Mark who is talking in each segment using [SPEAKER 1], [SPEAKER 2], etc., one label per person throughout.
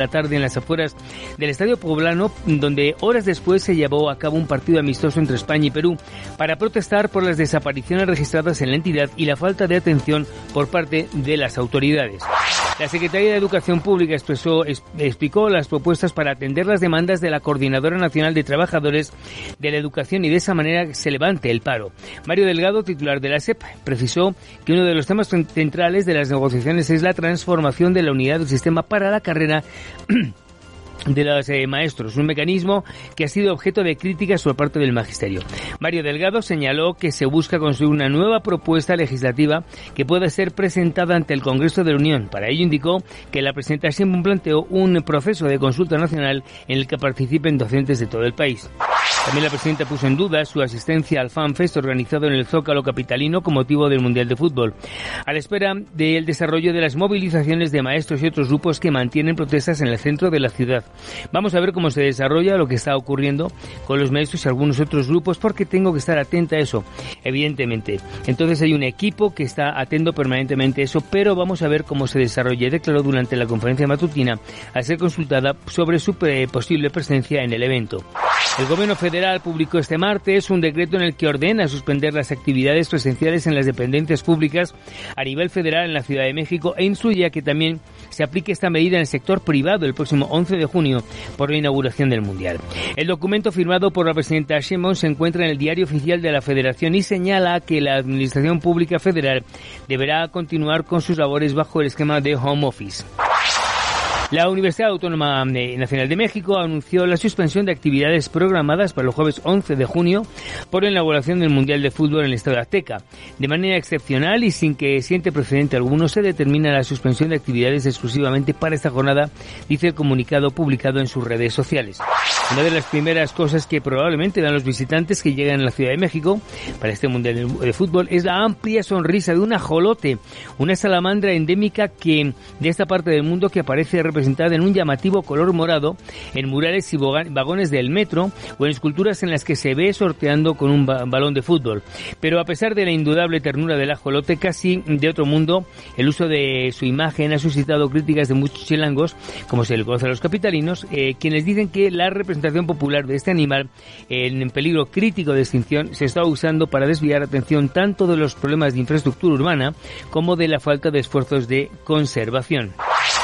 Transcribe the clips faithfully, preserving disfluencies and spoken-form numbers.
[SPEAKER 1] la tarde en las afueras del Estadio Poblano, donde horas después se llevó a cabo un partido amistoso entre España y Perú para protestar por las desapariciones registradas en la entidad y la falta de atención por parte de las autoridades. La Secretaría de Educación Pública expresó, es, explicó las propuestas para atender las demandas de la Coordinadora Nacional de Trabajadores de la Educación y de esa manera se levante el paro. Mario Delgado, titular de la S E P, precisó que uno de los temas centrales de las negociaciones es la transformación de la unidad del sistema para la carrera de los eh, maestros, un mecanismo que ha sido objeto de críticas por parte del magisterio. Mario Delgado señaló que se busca construir una nueva propuesta legislativa que pueda ser presentada ante el Congreso de la Unión. Para ello indicó que la presidenta Sheinbaum planteó un proceso de consulta nacional en el que participen docentes de todo el país. También la presidenta puso en duda su asistencia al FanFest organizado en el Zócalo capitalino con motivo del Mundial de Fútbol, a la espera del desarrollo de las movilizaciones de maestros y otros grupos que mantienen protestas en el centro de la ciudad. Vamos a ver cómo se desarrolla lo que está ocurriendo con los maestros y algunos otros grupos, porque tengo que estar atenta a eso, evidentemente. Entonces hay un equipo que está atento permanentemente a eso, pero vamos a ver cómo se desarrolla. Declaró durante la conferencia matutina al ser consultada sobre su posible presencia en el evento. El Gobierno Federal publicó este martes un decreto en el que ordena suspender las actividades presenciales en las dependencias públicas a nivel federal en la Ciudad de México e instruye a que también se aplique esta medida en el sector privado el próximo once de junio por la inauguración del Mundial. El documento firmado por la presidenta Sheinbaum se encuentra en el Diario Oficial de la Federación y señala que la Administración Pública Federal deberá continuar con sus labores bajo el esquema de Home Office. La Universidad Autónoma Nacional de México anunció la suspensión de actividades programadas para el jueves once de junio por la inauguración del Mundial de Fútbol en el Estadio Azteca. De manera excepcional y sin que siente precedente alguno, se determina la suspensión de actividades exclusivamente para esta jornada, dice el comunicado publicado en sus redes sociales. Una de las primeras cosas que probablemente dan los visitantes que llegan a la Ciudad de México para este Mundial de Fútbol es la amplia sonrisa de un ajolote, una salamandra endémica que de esta parte del mundo que aparece representada representada en un llamativo color morado en murales y vagones del metro o en esculturas en las que se ve sorteando con un ba- balón de fútbol. Pero a pesar de la indudable ternura del ajolote, casi de otro mundo, el uso de su imagen ha suscitado críticas de muchos chilangos, como se le conoce a los capitalinos, eh, quienes dicen que la representación popular de este animal en peligro crítico de extinción se está usando para desviar atención tanto de los problemas de infraestructura urbana como de la falta de esfuerzos de conservación.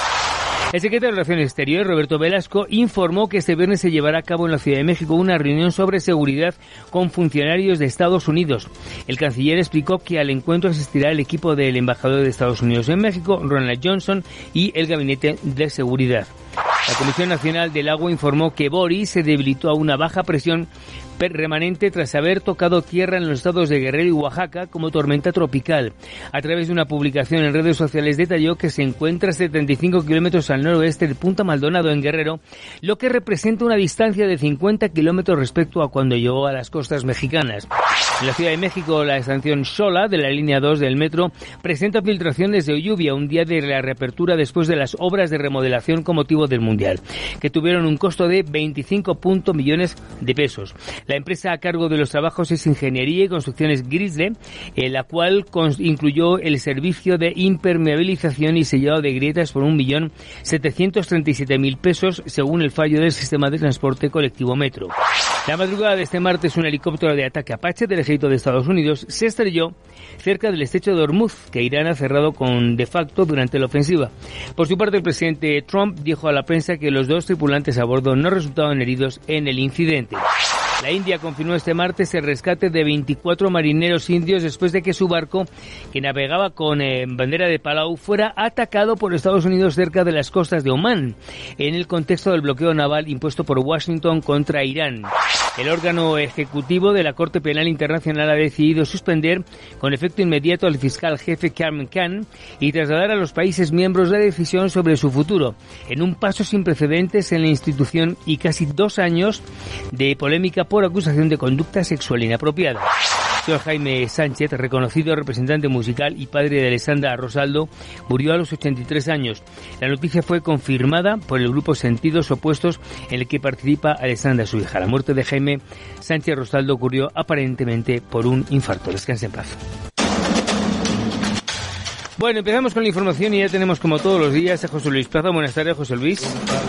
[SPEAKER 1] El secretario de Relaciones Exteriores, Roberto Velasco, informó que este viernes se llevará a cabo en la Ciudad de México una reunión sobre seguridad con funcionarios de Estados Unidos. El canciller explicó que al encuentro asistirá el equipo del embajador de Estados Unidos en México, Ronald Johnson, y el Gabinete de Seguridad. La Comisión Nacional del Agua informó que Boris se debilitó a una baja presión remanente tras haber tocado tierra en los estados de Guerrero y Oaxaca como tormenta tropical. A través de una publicación en redes sociales detalló que se encuentra a setenta y cinco kilómetros al noroeste de Punta Maldonado en Guerrero, lo que representa una distancia de cincuenta kilómetros respecto a cuando llegó a las costas mexicanas. En la Ciudad de México, la estación Xola de la línea dos del metro presenta filtraciones de lluvia un día de la reapertura después de las obras de remodelación con motivo del Mundial, que tuvieron un costo de veinticinco millones de pesos. La empresa a cargo de los trabajos es Ingeniería y Construcciones Grisle, en la cual incluyó el servicio de impermeabilización y sellado de grietas por un millón setecientos treinta y siete mil pesos, según el fallo del sistema de transporte colectivo Metro. La madrugada de este martes, un helicóptero de ataque Apache del ejército de Estados Unidos se estrelló cerca del estrecho de Hormuz, que Irán ha cerrado con de facto durante la ofensiva. Por su parte, el presidente Trump dijo a la prensa que los dos tripulantes a bordo no resultaban heridos en el incidente. La India confirmó este martes el rescate de veinticuatro marineros indios después de que su barco, que navegaba con eh, bandera de Palau, fuera atacado por Estados Unidos cerca de las costas de Omán, en el contexto del bloqueo naval impuesto por Washington contra Irán. El órgano ejecutivo de la Corte Penal Internacional ha decidido suspender con efecto inmediato al fiscal jefe Karim Khan y trasladar a los países miembros la decisión sobre su futuro, en un paso sin precedentes en la institución y casi dos años de polémica por acusación de conducta sexual inapropiada. Señor Jaime Sánchez, reconocido representante musical y padre de Alessandra Rosaldo, murió a los ochenta y tres años. La noticia fue confirmada por el grupo Sentidos Opuestos, en el que participa Alessandra, su hija. La muerte de Jaime Sánchez Rosaldo ocurrió aparentemente por un infarto. Descanse en paz. Bueno, empezamos con la información y ya tenemos como todos los días a José Luis Plaza. Buenas tardes, José Luis.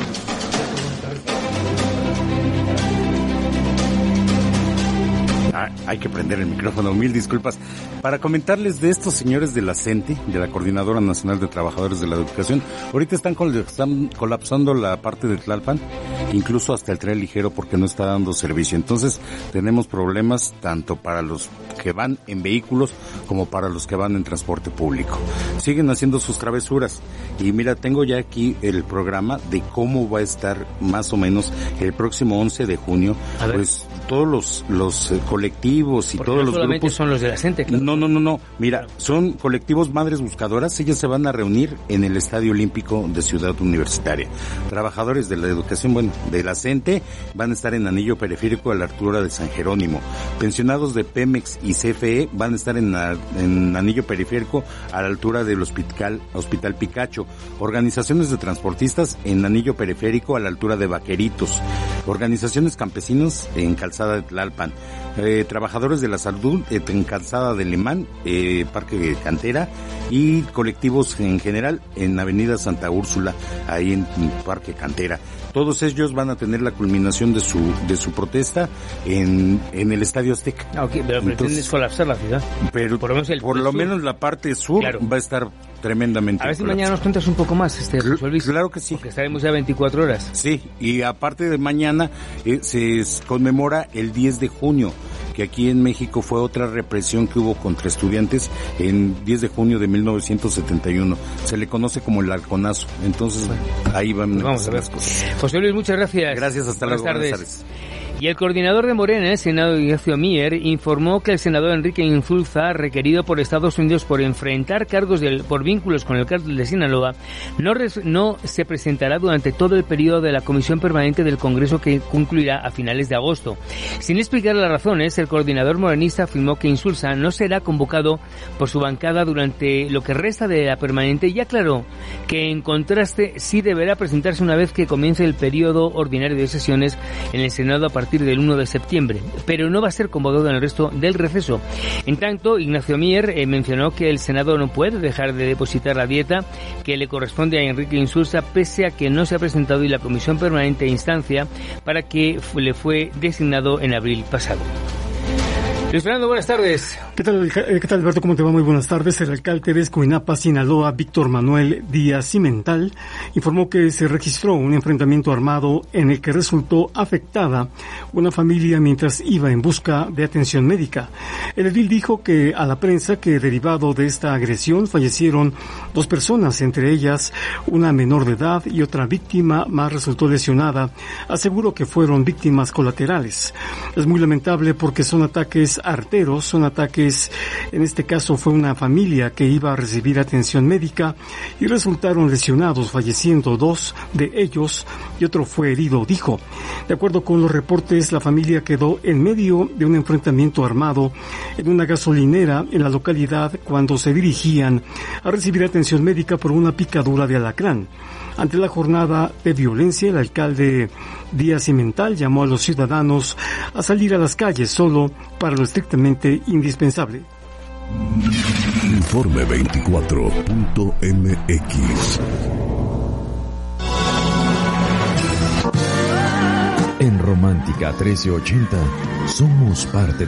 [SPEAKER 2] Ah, hay que prender el micrófono, mil disculpas. Para comentarles de estos señores de la CENTE, de la Coordinadora Nacional de Trabajadores de la Educación, ahorita están, col- están colapsando la parte de Tlalpan, incluso hasta el tren ligero porque no está dando servicio. Entonces tenemos problemas tanto para los que van en vehículos como para los que van en transporte público. Siguen haciendo sus travesuras y mira, tengo ya aquí el programa de cómo va a estar más o menos el próximo once de junio. Pues todos los los eh, colectivos y
[SPEAKER 1] porque
[SPEAKER 2] todos
[SPEAKER 1] no
[SPEAKER 2] los
[SPEAKER 1] solamente
[SPEAKER 2] grupos
[SPEAKER 1] son los de la CENTE, claro.
[SPEAKER 2] No, no, no, no. Mira, son colectivos Madres Buscadoras. Ellas se van a reunir en el Estadio Olímpico de Ciudad Universitaria. Trabajadores de la educación, bueno, de la CENTE van a estar en Anillo Periférico a la altura de San Jerónimo. Pensionados de Pemex y C F E van a estar en, la, en Anillo Periférico a la altura del Hospital, Hospital Picacho. Organizaciones de transportistas en Anillo Periférico a la altura de Vaqueritos. Organizaciones campesinos en Calzada de Tlalpan. Eh, trabajadores de la salud eh, en Calzada de Lemán, eh, Parque de Cantera, y colectivos en general en Avenida Santa Úrsula, ahí en, en Parque Cantera. Todos ellos van a tener la culminación de su de su protesta en en el Estadio Azteca.
[SPEAKER 1] Ah, ok, pero pretendes colapsar la ciudad.
[SPEAKER 2] Pero
[SPEAKER 1] por lo menos, el,
[SPEAKER 2] por
[SPEAKER 1] el
[SPEAKER 2] lo
[SPEAKER 1] sur.
[SPEAKER 2] menos la parte sur, claro, va a estar tremendamente.
[SPEAKER 1] A ver si colapsada. Mañana nos cuentas un poco más, este José Luis.
[SPEAKER 2] Claro que sí.
[SPEAKER 1] Porque estaremos ya veinticuatro horas.
[SPEAKER 2] Sí, y aparte de mañana eh, se conmemora el diez de junio, que aquí en México fue otra represión que hubo contra estudiantes en diez de junio de mil novecientos setenta y uno. Se le conoce como el halconazo. Entonces, bueno, ahí van
[SPEAKER 1] pues vamos a ver las cosas. José Luis, muchas gracias.
[SPEAKER 2] Gracias, hasta
[SPEAKER 1] buenas
[SPEAKER 2] luego.
[SPEAKER 1] Tardes.
[SPEAKER 2] Buenas tardes.
[SPEAKER 1] Y el coordinador de Morena en el Senado, Ignacio Mier, informó que el senador Enrique Insulza, requerido por Estados Unidos por enfrentar cargos del, por vínculos con el cártel de Sinaloa, no, res, no se presentará durante todo el periodo de la Comisión Permanente del Congreso que concluirá a finales de agosto. Sin explicar las razones, el coordinador morenista afirmó que Insulza no será convocado por su bancada durante lo que resta de la permanente y aclaró que, en contraste, sí deberá presentarse una vez que comience el periodo ordinario de sesiones en el Senado a partir del uno de septiembre, pero no va a ser convocado en el resto del receso. En tanto, Ignacio Mier eh, mencionó que el Senado no puede dejar de depositar la dieta que le corresponde a Enrique Insulza, pese a que no se ha presentado y la Comisión Permanente instancia para que le fue designado en abril pasado. Luis Fernando, buenas tardes.
[SPEAKER 3] ¿Qué tal, ¿Qué tal, Alberto? ¿Cómo te va? Muy buenas tardes. El alcalde de Escuinapa, Sinaloa, Víctor Manuel Díaz Cimental, informó que se registró un enfrentamiento armado en el que resultó afectada una familia mientras iba en busca de atención médica. El edil dijo que a la prensa que derivado de esta agresión fallecieron dos personas, entre ellas una menor de edad y otra víctima más resultó lesionada. Aseguró que fueron víctimas colaterales. Es muy lamentable porque son ataques arteros, son ataques, en este caso fue una familia que iba a recibir atención médica y resultaron lesionados, falleciendo dos de ellos y otro fue herido, dijo. De acuerdo con los reportes, la familia quedó en medio de un enfrentamiento armado en una gasolinera en la localidad cuando se dirigían a recibir atención médica por una picadura de alacrán. Ante la jornada de violencia, el alcalde Díaz Cimental llamó a los ciudadanos a salir a las calles solo para lo estrictamente indispensable.
[SPEAKER 4] Informe veinticuatro punto m x. En Romántica trece ochenta somos parte de